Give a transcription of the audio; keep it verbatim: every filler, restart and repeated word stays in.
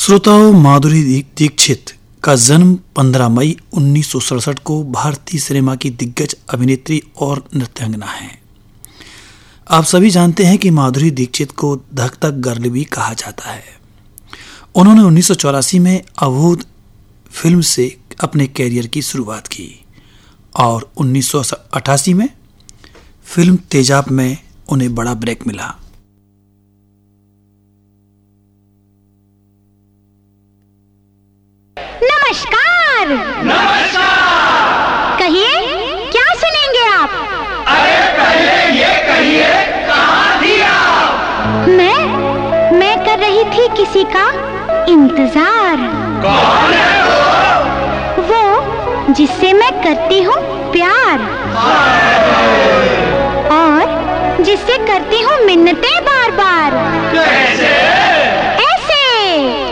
श्रोताओं, माधुरी दीक्षित का जन्म पंद्रह मई उन्नीस सौ सड़सठ को भारतीय सिनेमा की दिग्गज अभिनेत्री और नृत्यांगना है। आप सभी जानते हैं कि माधुरी दीक्षित को धक धक गर्ल भी कहा जाता है। उन्होंने उन्नीस सौ चौरासी में अवोध फिल्म से अपने कैरियर की शुरुआत की और उन्नीस सौ अठासी में फिल्म तेजाब में उन्हें बड़ा ब्रेक मिला। नमस्कार। नमस्कार। कहिए, क्या सुनेंगे आप? अरे पहले ये कहिए, कहाँ थी आप? मैं मैं कर रही थी किसी का इंतजार। कौन है वो? वो जिससे मैं करती हूँ प्यार और जिससे करती हूँ मिन्नतें बार बार। कैसे?